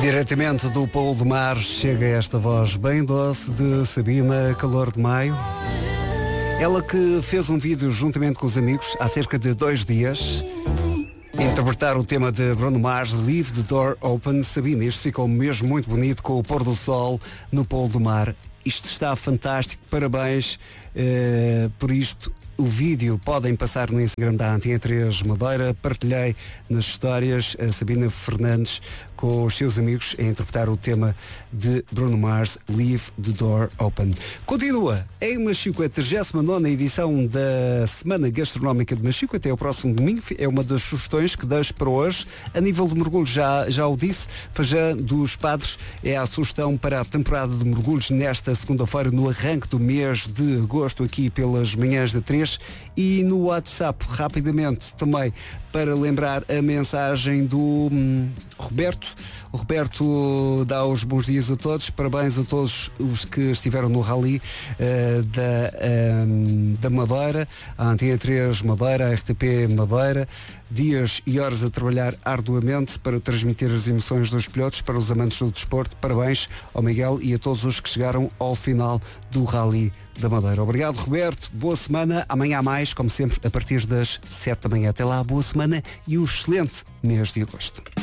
Diretamente do Polo do Mar chega esta voz bem doce de Sabina, Calor de Maio. Ela que fez um vídeo juntamente com os amigos há cerca de 2 dias, interpretar o tema de Bruno Mars, Leave the Door Open. Sabina, isto ficou mesmo muito bonito com o pôr do sol no Polo do Mar. Isto está fantástico, parabéns por isto. O vídeo podem passar no Instagram da Antena 3 Madeira. Partilhei nas histórias a Sabina Fernandes com os seus amigos a interpretar o tema de Bruno Mars, Leave the Door Open. Continua em Machico a 39ª edição da Semana Gastronómica de Machico, até o próximo domingo. É uma das sugestões que deixo para hoje. A nível de mergulho, já o disse, Fajã dos Padres é a sugestão para a temporada de mergulhos nesta segunda-feira, no arranque do mês de agosto, aqui pelas manhãs da 3. E no WhatsApp, rapidamente também, para lembrar a mensagem do Roberto. O Roberto dá os bons dias a todos, parabéns a todos os que estiveram no Rally da Madeira, a Antena 3 Madeira, a RTP Madeira, dias e horas a trabalhar arduamente para transmitir as emoções dos pilotos para os amantes do desporto. Parabéns ao Miguel e a todos os que chegaram ao final do Rally da Madeira. Obrigado, Roberto, boa semana, amanhã há mais, como sempre, a partir das 7 da manhã. Até lá, boa semana e um excelente mês de agosto.